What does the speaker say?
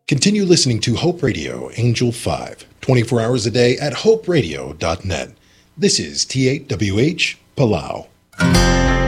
Continue listening to Hope Radio Angel 5, 24 hours a day at hoperadio.net. This is TAWH Palau.